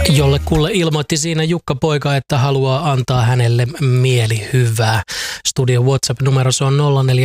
Jollekulle ilmoitti siinä Jukka Poika, että haluaa antaa hänelle mielihyvää. Studion WhatsApp-numero on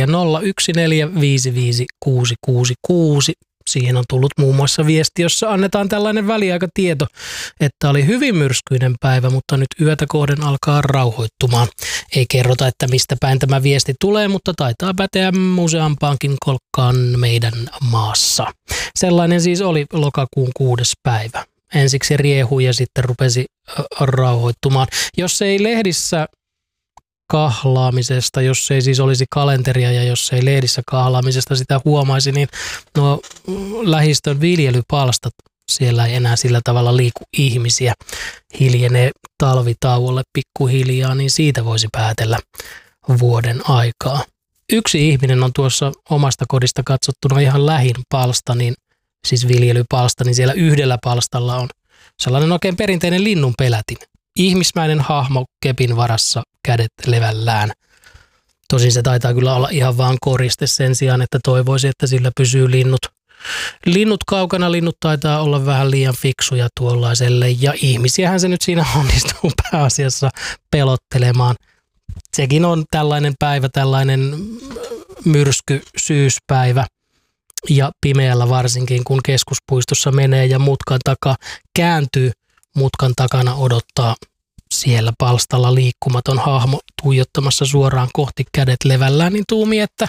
0401455666. Siihen on tullut muun muassa viesti, jossa annetaan tällainen väliaikatieto, että oli hyvin myrskyinen päivä, mutta nyt yötä kohden alkaa rauhoittumaan. Ei kerrota, että mistä päin tämä viesti tulee, mutta taitaa päteä useampaankin kolkkaan meidän maassa. Sellainen siis oli lokakuun 6. päivä. Ensiksi riehui ja sitten rupesi rauhoittumaan. Jos ei lehdissä kahlaamisesta, jos ei siis olisi kalenteria ja jos ei lehdissä kahlaamisesta sitä huomaisi, niin nuo lähistön viljelypalstat, siellä ei enää sillä tavalla liiku ihmisiä, hiljenee talvitauolle pikkuhiljaa, niin siitä voisi päätellä vuoden aikaa. Yksi ihminen on tuossa omasta kodista katsottuna ihan lähin palsta, niin siis viljelypalsta, niin siellä yhdellä palstalla on sellainen oikein perinteinen linnunpelätin. Ihmismäinen hahmo kepin varassa, kädet levällään. Tosin se taitaa kyllä olla ihan vaan koriste sen sijaan, että toivoisi, että sillä pysyy linnut kaukana. Linnut taitaa olla vähän liian fiksuja tuollaiselle ja ihmisiähän se nyt siinä onnistuu pääasiassa pelottelemaan. Sekin on tällainen päivä, tällainen myrsky syyspäivä. Ja pimeällä varsinkin, kun keskuspuistossa menee ja mutkan takaa kääntyy, mutkan takana odottaa siellä palstalla liikkumaton hahmo tuijottamassa suoraan kohti, kädet levällään, niin tuumi, että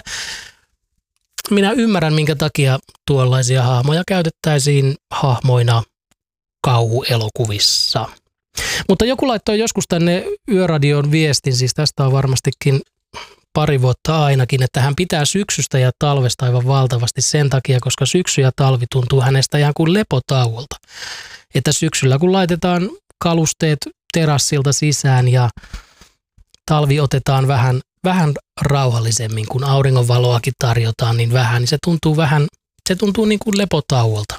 minä ymmärrän, minkä takia tuollaisia hahmoja käytettäisiin hahmoina kauhuelokuvissa. Mutta joku laittoi joskus tänne Yöradion viestin, siis tästä on varmastikin pari vuotta ainakin, että hän pitää syksystä ja talvesta aivan valtavasti sen takia, koska syksy ja talvi tuntuu hänestä ihan kuin lepotauolta. Että syksyllä kun laitetaan kalusteet terassilta sisään ja talvi otetaan vähän rauhallisemmin, kun auringonvaloakin tarjotaan niin vähän, niin se tuntuu niin kuin lepotauolta.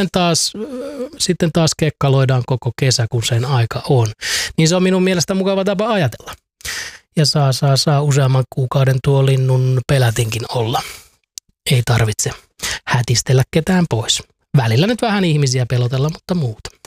Sitten taas kekkaloidaan koko kesä, kun sen aika on. Niin se on minun mielestä mukava tapa ajatella. Ja saa useamman kuukauden tuo linnun pelätinkin olla. Ei tarvitse hätistellä ketään pois. Välillä nyt vähän ihmisiä pelotella, mutta muuta.